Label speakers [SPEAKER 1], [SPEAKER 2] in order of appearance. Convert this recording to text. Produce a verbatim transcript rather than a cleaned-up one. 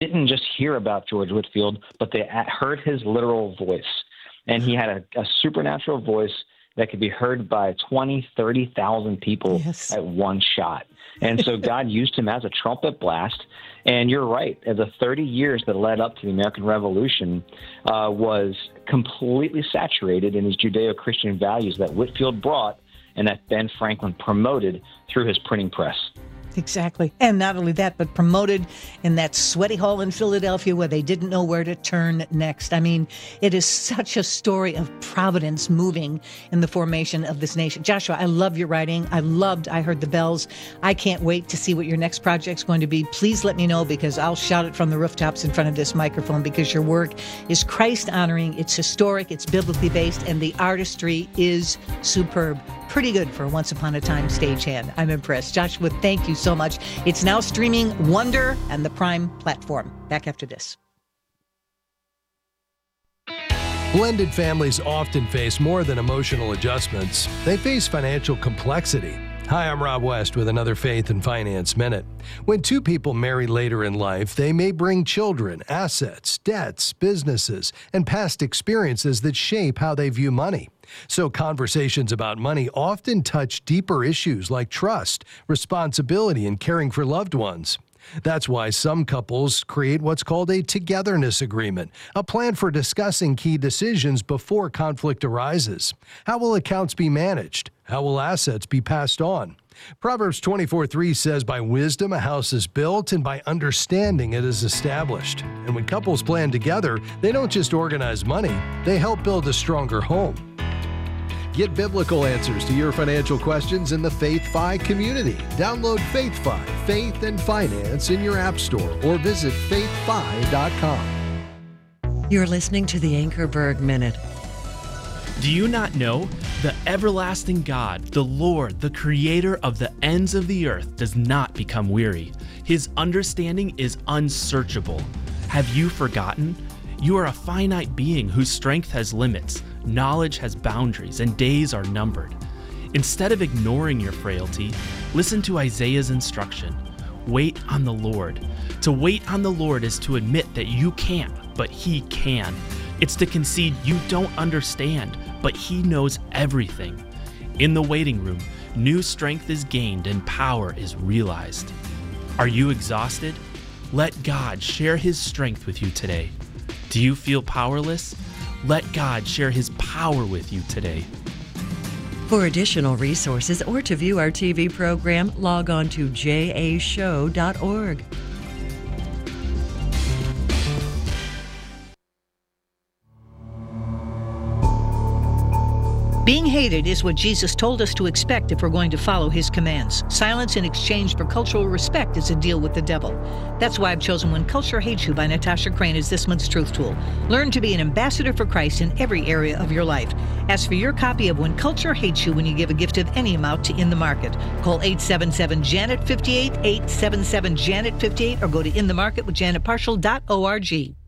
[SPEAKER 1] didn't just hear about George Whitefield, but they heard his literal voice. And he had a, a supernatural voice that could be heard by twenty, thirty thousand people yes. at one shot. And so God used him as a trumpet blast. And you're right, the thirty years that led up to the American Revolution uh, was completely saturated in his Judeo-Christian values that Whitefield brought and that Ben Franklin promoted through his printing press.
[SPEAKER 2] Exactly. And not only that, but promoted in that sweaty hall in Philadelphia where they didn't know where to turn next. I mean, it is such a story of providence moving in the formation of this nation. Joshua, I love your writing. I loved I Heard the Bells. I can't wait to see what your next project's going to be. Please let me know, because I'll shout it from the rooftops in front of this microphone, because your work is Christ-honoring, it's historic, it's biblically based, and the artistry is superb. Pretty good for a once upon a time stagehand. I'm impressed. Joshua, thank you so much. It's now streaming Wonder and the Prime platform. Back after this.
[SPEAKER 3] Blended families often face more than emotional adjustments. They face financial complexity. Hi, I'm Rob West with another Faith and Finance Minute. When two people marry later in life, they may bring children, assets, debts, businesses, and past experiences that shape how they view money. So conversations about money often touch deeper issues like trust, responsibility, and caring for loved ones. That's why some couples create what's called a togetherness agreement, a plan for discussing key decisions before conflict arises. How will accounts be managed? How will assets be passed on? Proverbs twenty-four three says, by wisdom a house is built, and by understanding it is established. And when couples plan together, they don't just organize money, they help build a stronger home. Get biblical answers to your financial questions in the FaithFi community. Download FaithFi, Faith and Finance in your app store or visit faith fi dot com.
[SPEAKER 4] You're listening to the Anchorberg Minute.
[SPEAKER 5] Do you not know? The everlasting God, the Lord, the creator of the ends of the earth, does not become weary. His understanding is unsearchable. Have you forgotten? You are a finite being whose strength has limits, knowledge has boundaries, and days are numbered. Instead of ignoring your frailty, listen to Isaiah's instruction. Wait on the Lord. To wait on the Lord is to admit that you can't, but He can. It's to concede you don't understand, but He knows everything. In the waiting room, new strength is gained and power is realized. Are you exhausted? Let God share His strength with you today. Do you feel powerless? Let God share His power with you today.
[SPEAKER 4] For additional resources or to view our T V program, log on to j a show dot org.
[SPEAKER 2] Being hated is what Jesus told us to expect if we're going to follow His commands. Silence in exchange for cultural respect is a deal with the devil. That's why I've chosen When Culture Hates You by Natasha Crane as this month's Truth Tool. Learn to be an ambassador for Christ in every area of your life. Ask for your copy of When Culture Hates You when you give a gift of any amount to In the Market. Call eight seven seven, Janet fifty-eight, eight seven seven, Janet fifty-eight, or go to in the market with janet partial dot org.